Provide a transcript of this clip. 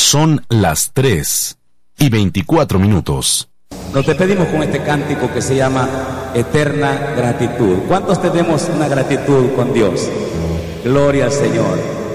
Son las 3:24. Nos despedimos con este cántico que se llama Eterna Gratitud. ¿Cuántos tenemos una gratitud con Dios? Gloria al Señor.